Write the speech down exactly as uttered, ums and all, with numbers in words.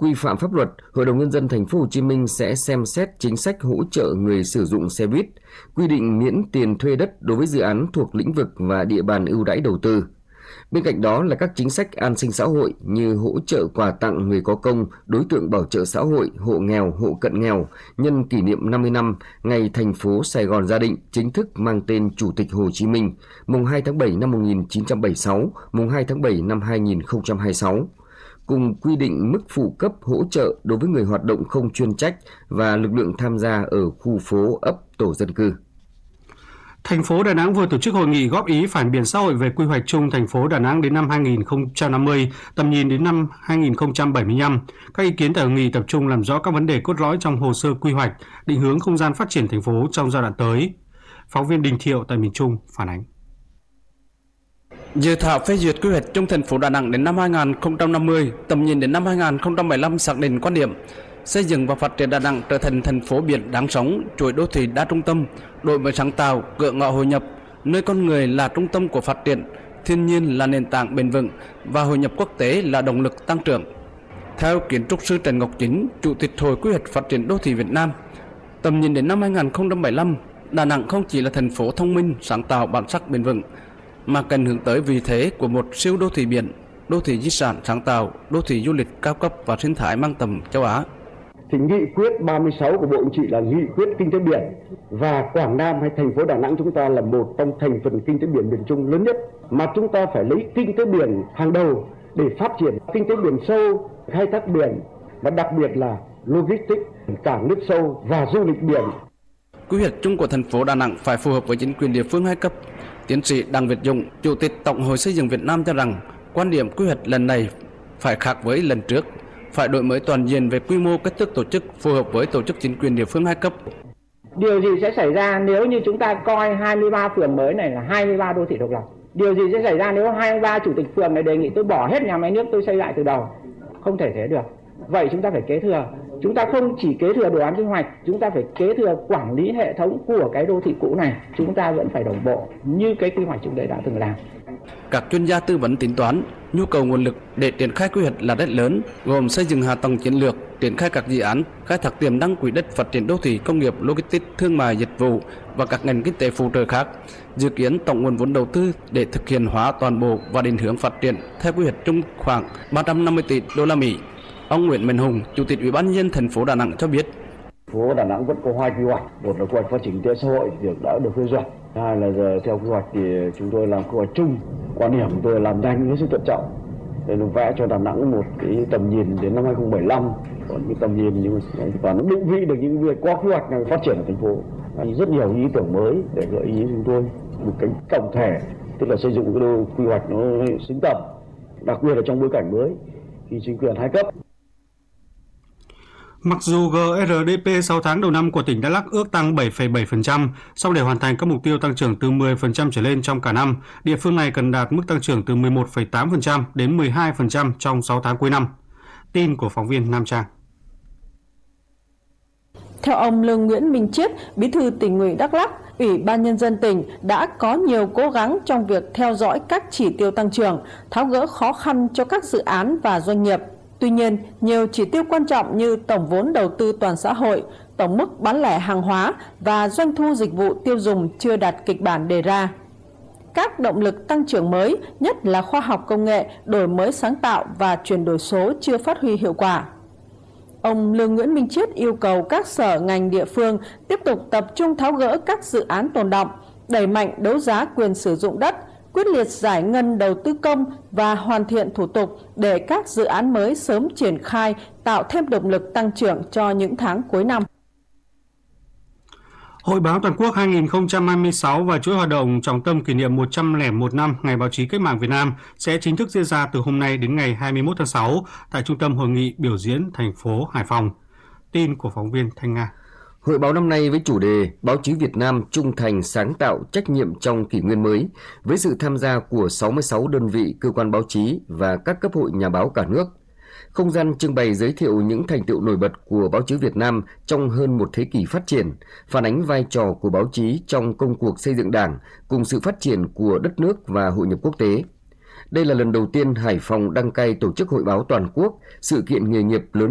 quy phạm pháp luật, Hội đồng Nhân dân Thành phố Hồ Chí Minh sẽ xem xét chính sách hỗ trợ người sử dụng xe buýt, quy định miễn tiền thuê đất đối với dự án thuộc lĩnh vực và địa bàn ưu đãi đầu tư. Bên cạnh đó là các chính sách an sinh xã hội như hỗ trợ quà tặng người có công, đối tượng bảo trợ xã hội, hộ nghèo, hộ cận nghèo nhân kỷ niệm năm mươi năm ngày thành phố Sài Gòn ra định chính thức mang tên Chủ tịch Hồ Chí Minh, mùng hai tháng bảy năm một nghìn chín trăm bảy mươi sáu, mùng hai tháng bảy năm hai nghìn không trăm hai mươi sáu, cùng quy định mức phụ cấp hỗ trợ đối với người hoạt động không chuyên trách và lực lượng tham gia ở khu phố, ấp, tổ dân cư. Thành phố Đà Nẵng vừa tổ chức hội nghị góp ý phản biện xã hội về quy hoạch chung thành phố Đà Nẵng đến năm hai nghìn không trăm năm mươi, tầm nhìn đến năm hai nghìn không trăm bảy mươi lăm. Các ý kiến tại hội nghị tập trung làm rõ các vấn đề cốt lõi trong hồ sơ quy hoạch, định hướng không gian phát triển thành phố trong giai đoạn tới. Phóng viên Đình Thiệu tại miền Trung phản ánh. Dự thảo phê duyệt quy hoạch chung thành phố Đà Nẵng đến năm hai nghìn không trăm năm mươi, tầm nhìn đến năm hai nghìn không trăm bảy mươi lăm xác định quan điểm xây dựng và phát triển Đà Nẵng trở thành thành phố biển đáng sống, chuỗi đô thị đa trung tâm, đổi mới sáng tạo, cửa ngõ hội nhập, nơi con người là trung tâm của phát triển, thiên nhiên là nền tảng bền vững và hội nhập quốc tế là động lực tăng trưởng. Theo kiến trúc sư Trần Ngọc Chính, Chủ tịch Hội Quy hoạch Phát triển Đô thị Việt Nam, tầm nhìn đến năm hai nghìn không trăm bảy mươi lăm, Đà Nẵng không chỉ là thành phố thông minh, sáng tạo, bản sắc bền vững, mà cần hướng tới vị thế của một siêu đô thị biển, đô thị di sản sáng tạo, đô thị du lịch cao cấp và sinh thái mang tầm châu Á. Thì nghị quyết ba mươi sáu của Bộ Chính trị là nghị quyết kinh tế biển, và Quảng Nam hay thành phố Đà Nẵng chúng ta là một trong thành phần kinh tế biển miền Trung lớn nhất, mà chúng ta phải lấy kinh tế biển hàng đầu để phát triển kinh tế biển sâu, khai thác biển và đặc biệt là logistics, cảng nước sâu và du lịch biển. Quy hoạch chung của thành phố Đà Nẵng phải phù hợp với chính quyền địa phương hai cấp. Tiến sĩ Đặng Việt Dũng, Chủ tịch Tổng hội Xây dựng Việt Nam cho rằng quan điểm quy hoạch lần này phải khác với lần trước, phải đổi mới toàn diện về quy mô, cách thức tổ chức phù hợp với tổ chức chính quyền địa phương hai cấp. Điều gì sẽ xảy ra nếu như chúng ta coi hai mươi ba phường mới này là hai mươi ba đô thị độc lập? Điều gì sẽ xảy ra nếu hai mươi ba chủ tịch phường này đề nghị tôi bỏ hết nhà máy nước, tôi xây lại từ đầu? Không thể thế được. Vậy chúng ta phải kế thừa. Chúng ta không chỉ kế thừa đồ án quy hoạch, chúng ta phải kế thừa quản lý hệ thống của cái đô thị cũ này. Chúng ta vẫn phải đồng bộ như cái quy hoạch chúng ta đã từng làm. Các chuyên gia tư vấn tính toán, nhu cầu nguồn lực để triển khai quy hoạch là rất lớn, gồm xây dựng hạ tầng chiến lược, triển khai các dự án, khai thác tiềm năng quỹ đất phát triển đô thị, công nghiệp, logistics, thương mại, dịch vụ và các ngành kinh tế phụ trợ khác. Dự kiến tổng nguồn vốn đầu tư để thực hiện hóa toàn bộ và định hướng phát triển theo quy hoạch chung khoảng ba trăm năm mươi tỷ đô la Mỹ. Ông Nguyễn Mạnh Hùng, Chủ tịch Ủy ban nhân dân thành phố Đà Nẵng cho biết, Thành phố Đà Nẵng vẫn có hai quy hoạch, một là quy hoạch phát triển kinh tế xã hội việc đã được phê duyệt, hai là giờ theo quy hoạch thì chúng tôi làm quy hoạch chung, quan điểm của tôi làm nhanh hết sức thận trọng để nó vẽ cho Đà Nẵng một cái tầm nhìn đến năm hai nghìn không trăm bảy mươi lăm, còn cái tầm nhìn nhưng và nó định vị được những việc qua quy hoạch này phát triển ở thành phố. Rất nhiều ý tưởng mới để gợi ý chúng tôi một cái tổng thể, tức là xây dựng cái đô quy hoạch nó xứng tầm, đặc biệt là trong bối cảnh mới khi chính quyền hai cấp. Mặc dù giê rờ đê pê sáu tháng đầu năm của tỉnh Đắk Lắk ước tăng bảy phẩy bảy phần trăm, song để hoàn thành các mục tiêu tăng trưởng từ mười phần trăm trở lên trong cả năm, địa phương này cần đạt mức tăng trưởng từ mười một phẩy tám phần trăm đến mười hai phần trăm trong sáu tháng cuối năm. Tin của phóng viên Nam Trang. Theo ông Lương Nguyễn Minh Chiết, Bí thư Tỉnh ủy Đắk Lắk, Ủy ban Nhân dân tỉnh đã có nhiều cố gắng trong việc theo dõi các chỉ tiêu tăng trưởng, tháo gỡ khó khăn cho các dự án và doanh nghiệp. Tuy nhiên, nhiều chỉ tiêu quan trọng như tổng vốn đầu tư toàn xã hội, tổng mức bán lẻ hàng hóa và doanh thu dịch vụ tiêu dùng chưa đạt kịch bản đề ra. Các động lực tăng trưởng mới, nhất là khoa học công nghệ, đổi mới sáng tạo và chuyển đổi số chưa phát huy hiệu quả. Ông Lương Nguyễn Minh Chiết yêu cầu các sở ngành địa phương tiếp tục tập trung tháo gỡ các dự án tồn đọng, đẩy mạnh đấu giá quyền sử dụng đất, quyết liệt giải ngân đầu tư công và hoàn thiện thủ tục để các dự án mới sớm triển khai, tạo thêm động lực tăng trưởng cho những tháng cuối năm. Hội báo toàn quốc hai nghìn không trăm hai mươi sáu và chuỗi hoạt động trọng tâm kỷ niệm một trăm lẻ một năm Ngày Báo chí Cách mạng Việt Nam sẽ chính thức diễn ra từ hôm nay đến ngày hai mươi mốt tháng sáu tại Trung tâm Hội nghị biểu diễn thành phố Hải Phòng. Tin của phóng viên Thanh Nga. Hội báo năm nay với chủ đề Báo chí Việt Nam trung thành, sáng tạo, trách nhiệm trong kỷ nguyên mới, với sự tham gia của sáu mươi sáu đơn vị cơ quan báo chí và các cấp hội nhà báo cả nước. Không gian trưng bày giới thiệu những thành tựu nổi bật của báo chí Việt Nam trong hơn một thế kỷ phát triển, phản ánh vai trò của báo chí trong công cuộc xây dựng Đảng cùng sự phát triển của đất nước và hội nhập quốc tế. Đây là lần đầu tiên Hải Phòng đăng cai tổ chức hội báo toàn quốc, sự kiện nghề nghiệp lớn